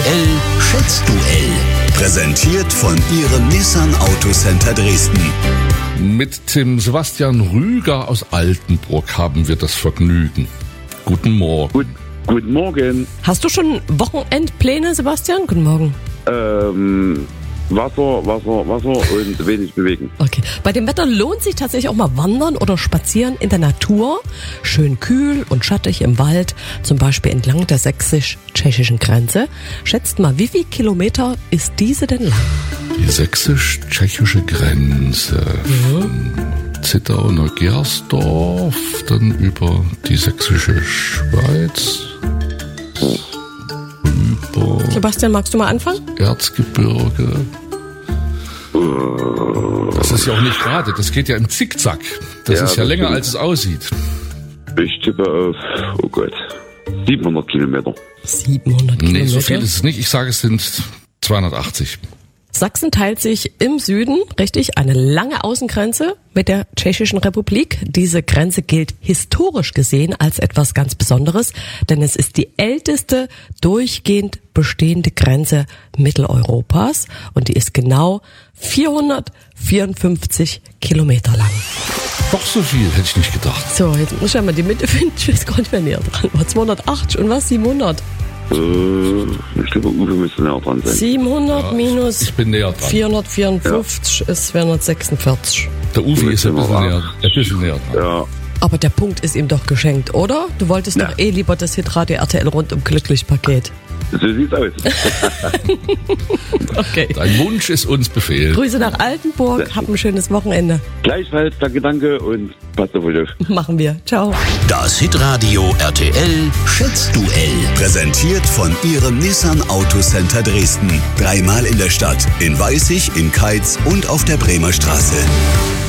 RTL Schätzduell. Präsentiert von Ihrem Nissan Autocenter Dresden. Mit dem Sebastian Rüger aus Altenburg haben wir das Vergnügen. Guten Morgen. Guten Morgen. Hast du schon Wochenendpläne, Sebastian? Guten Morgen. Wasser und wenig bewegen. Okay. Bei dem Wetter lohnt sich tatsächlich auch mal wandern oder spazieren in der Natur. Schön kühl und schattig im Wald, zum Beispiel entlang der sächsisch-tschechischen Grenze. Schätzt mal, wie viel Kilometer ist diese denn lang? Die sächsisch-tschechische Grenze. Von Zittau nach Gersdorf, dann über die sächsische Schweiz, über Sebastian, magst du mal anfangen? Erzgebirge. Das ist ja auch nicht gerade, das geht ja im Zickzack. Das Ja, ist ja das länger, stimmt. als es aussieht. Ich tippe auf, 700 Kilometer. 700 Kilometer. Nee, so viel ist es nicht. Ich sage, es sind 280. Sachsen teilt sich im Süden, richtig, eine lange Außengrenze mit der Tschechischen Republik. Diese Grenze gilt historisch gesehen als etwas ganz Besonderes, denn es ist die älteste durchgehend bestehende Grenze Mitteleuropas und die ist genau 454 Kilometer lang. Doch so viel, hätte ich nicht gedacht. So, jetzt muss ich ja mal die Mitte finden, ich weiß gar nicht mehr näher dran. 280 und was? 700? Ich glaube, Uwe müsste näher dran sein. 700 minus Ich bin näher dran. 454 ist 446. Der Uwe ist ein bisschen näher dran. Ja, Aber der Punkt ist ihm doch geschenkt, oder? Du wolltest doch lieber das Hitradio RTL rundum glücklich Paket. so sieht's aus. Okay. Dein Wunsch ist uns Befehl. Grüße nach Altenburg, hab ein schönes Wochenende. Gleichfalls, danke und passt auf euch auf. Machen wir. Ciao. Das Hitradio RTL Schätzduell. Präsentiert von Ihrem Nissan Autocenter Dresden. 3-mal in der Stadt, in Weißig, in Keitz und auf der Bremer Straße.